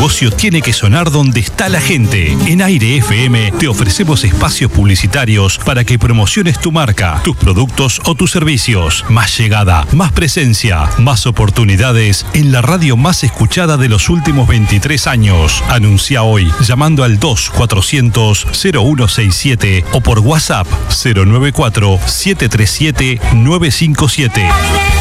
negocio tiene que sonar donde está la gente. En Aire FM te ofrecemos espacios publicitarios para que promociones tu marca, tus productos o tus servicios. Más llegada, más presencia, más oportunidades en la radio más escuchada de los últimos 23 años. Anuncia hoy llamando al 2400-0167 o por WhatsApp 094-737-957.